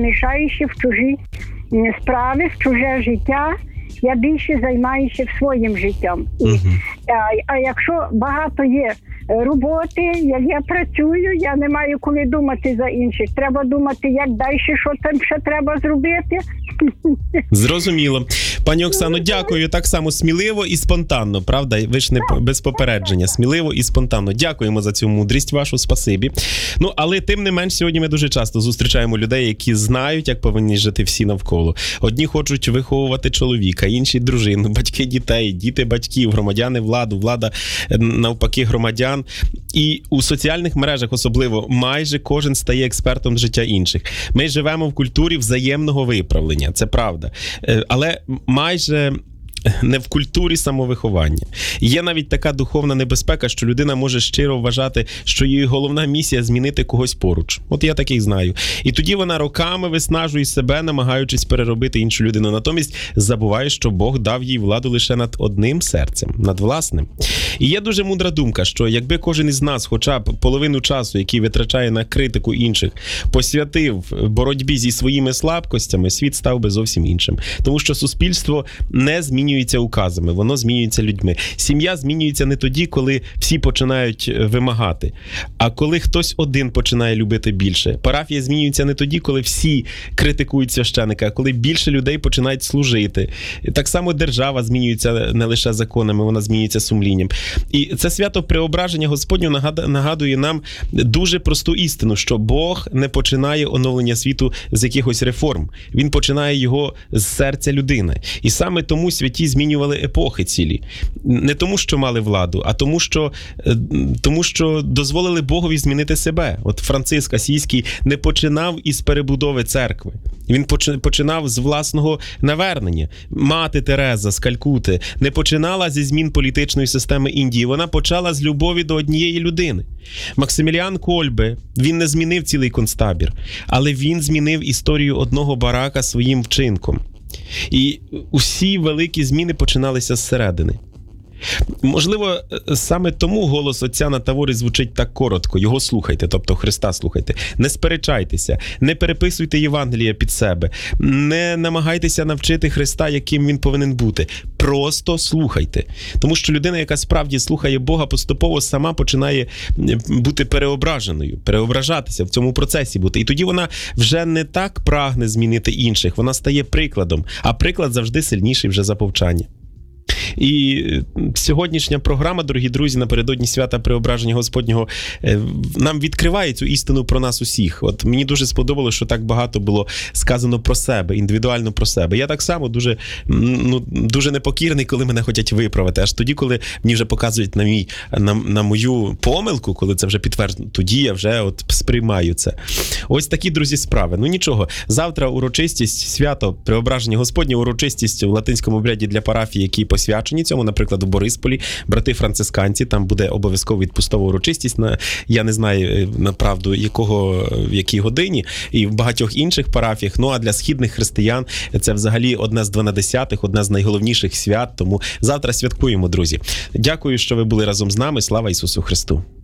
мішаючи в чужі справи, в чуже життя. Я більше займаюся своїм життям. А якщо багато є роботи, як я працюю, я не маю коли думати за інших. Треба думати, як далі, що там ще треба зробити. Зрозуміло. Пані Оксано, дякую. Так само сміливо і спонтанно, правда? Ви ж не без попередження. Сміливо і спонтанно. Дякуємо за цю мудрість вашу, спасибі. Ну, але тим не менш, сьогодні ми дуже часто зустрічаємо людей, які знають, як повинні жити всі навколо. Одні хочуть виховувати чоловіка, інші дружину, батьки дітей, діти батьків, громадяни владу, влада навпаки громадян. І у соціальних мережах особливо майже кожен стає експертом життя інших. Ми живемо в культурі взаємного виправлення, це правда. Але майже не в культурі самовиховання. Є навіть така духовна небезпека, що людина може щиро вважати, що її головна місія – змінити когось поруч. От я таких знаю. І тоді вона роками виснажує себе, намагаючись переробити іншу людину. Натомість забуває, що Бог дав їй владу лише над одним серцем, над власним. І є дуже мудра думка, що якби кожен із нас хоча б половину часу, який витрачає на критику інших, посвятив боротьбі зі своїми слабкостями, світ став би зовсім іншим. Тому що суспільство не змінюється указами, воно змінюється людьми. Сім'я змінюється не тоді, коли всі починають вимагати, а коли хтось один починає любити більше. Парафія змінюється не тоді, коли всі критикують священика, а коли більше людей починають служити. Так само держава змінюється не лише законами, вона змінюється сумлінням. І це свято Преображення Господнього нагадує нам дуже просту істину, що Бог не починає оновлення світу з якихось реформ. Він починає його з серця людини. І саме тому святі змінювали епохи цілі. Не тому, що мали владу, а тому, що дозволили Богові змінити себе. От Франциск Асійський не починав із перебудови церкви. Він починав з власного навернення. Мати Тереза з Калькути не починала зі змін політичної системи Індії. Вона почала з любові до однієї людини. Максиміліан Кольбе, він не змінив цілий концтабір, але він змінив історію одного барака своїм вчинком. І усі великі зміни починалися зсередини. Можливо, саме тому голос Отця на Таворі звучить так коротко. Його слухайте, тобто Христа слухайте. Не сперечайтеся, не переписуйте Євангелія під себе, не намагайтеся навчити Христа, яким він повинен бути. Просто слухайте. Тому що людина, яка справді слухає Бога, поступово сама починає бути переображеною, переображатися в цьому процесі бути. І тоді вона вже не так прагне змінити інших, вона стає прикладом, а приклад завжди сильніший вже за повчання. І сьогоднішня програма, дорогі друзі, напередодні свята Преображення Господнього нам відкриває цю істину про нас усіх. От мені дуже сподобалося, що так багато було сказано про себе, індивідуально про себе. Я так само дуже непокірний, коли мене хочуть виправити. Аж тоді, коли мені вже показують на мою помилку, коли це вже підтверджено, тоді я вже от сприймаю це. Ось такі, друзі, справи. Ну нічого, завтра урочистість, свято Преображення Господнього, урочистість в латинському обряді для парафії, які посвячені цьому, наприклад, у Борисполі, брати францисканці, там буде обов'язково відпустова урочистість, я не знаю, направду, в якій годині, і в багатьох інших парафіях. Ну, а для східних християн це взагалі одне з 12-х, одне з найголовніших свят, тому завтра святкуємо, друзі. Дякую, що ви були разом з нами. Слава Ісусу Христу!